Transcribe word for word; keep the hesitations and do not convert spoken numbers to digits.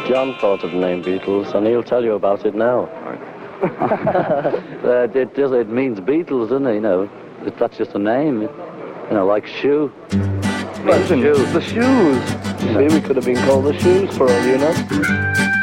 John thought of the name Beatles, and he'll tell you about it now. uh, it, just, it means Beatles, doesn't it? You know, it, that's just a name. You know, like shoe. Listen, shoes. the shoes. See, we could have been called the shoes for all you know.